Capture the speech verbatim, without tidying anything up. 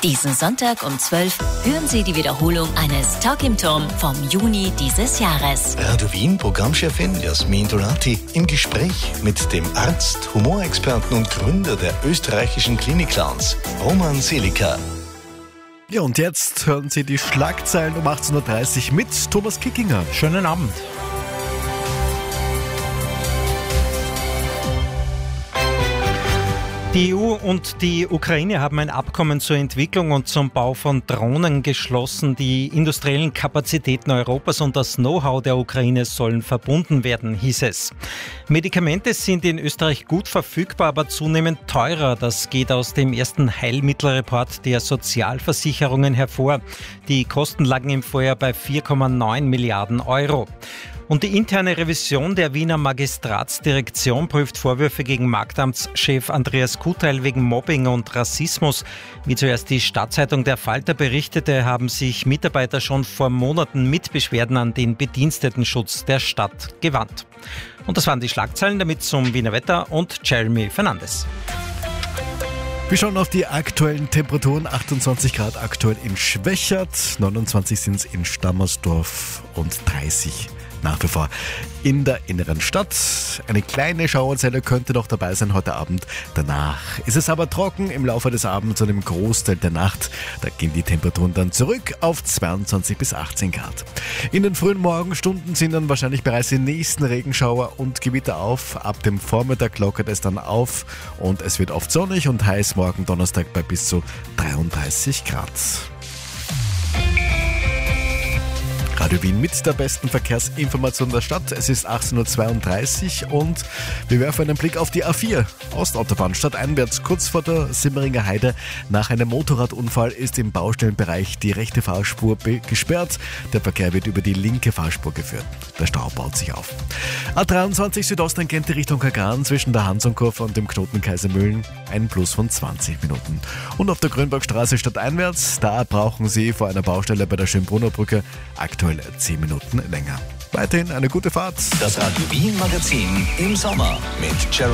Diesen Sonntag um zwölf hören Sie die Wiederholung eines Talk im Turm vom Juni dieses Jahres. Radio Wien Programmchefin Jasmin Donati im Gespräch mit dem Arzt, Humorexperten und Gründer der österreichischen Klinik-Clowns, Roman Selika. Ja, und jetzt hören Sie die Schlagzeilen um achtzehn Uhr dreißig mit Thomas Kickinger. Schönen Abend. Die E U und die Ukraine haben ein Abkommen zur Entwicklung und zum Bau von Drohnen geschlossen. Die industriellen Kapazitäten Europas und das Know-how der Ukraine sollen verbunden werden, hieß es. Medikamente sind in Österreich gut verfügbar, aber zunehmend teurer. Das geht aus dem ersten Heilmittelreport der Sozialversicherungen hervor. Die Kosten lagen im Vorjahr bei vier Komma neun Milliarden Euro. Und die interne Revision der Wiener Magistratsdirektion prüft Vorwürfe gegen Marktamtschef Andreas Kuteil wegen Mobbing und Rassismus. Wie zuerst die Stadtzeitung Der Falter berichtete, haben sich Mitarbeiter schon vor Monaten mit Beschwerden an den Bedienstetenschutz der Stadt gewandt. Und das waren die Schlagzeilen, damit zum Wiener Wetter und Jeremy Fernandes. Wir schauen auf die aktuellen Temperaturen. achtundzwanzig Grad aktuell in Schwächert, neunundzwanzig sind es in Stammersdorf und dreißig nach wie vor in der inneren Stadt. Eine kleine Schauerzelle könnte noch dabei sein heute Abend. Danach ist es aber trocken im Laufe des Abends und im Großteil der Nacht. Da gehen die Temperaturen dann zurück auf zweiundzwanzig bis achtzehn Grad. In den frühen Morgenstunden sind dann wahrscheinlich bereits die nächsten Regenschauer und Gewitter auf. Ab dem Vormittag lockert es dann auf und es wird oft sonnig und heiß morgen Donnerstag bei bis zu dreiunddreißig Grad. Radio Wien mit der besten Verkehrsinformation der Stadt. Es ist achtzehn Uhr zweiunddreißig und wir werfen einen Blick auf die A vier Ostautobahn stadteinwärts. Kurz vor der Simmeringer Heide nach einem Motorradunfall ist im Baustellenbereich die rechte Fahrspur gesperrt. Der Verkehr wird über die linke Fahrspur geführt. Der Stau baut sich auf. A dreiundzwanzig Südosttangente Richtung Kagran zwischen der Hansonkurve und dem Knoten Kaisermühlen. Ein Plus von zwanzig Minuten. Und auf der Grünbergstraße stadteinwärts, da brauchen Sie vor einer Baustelle bei der Schönbrunner Brücke aktuell zehn Minuten länger. Weiterhin eine gute Fahrt. Das Radio Wien Magazin im Sommer mit Jeremy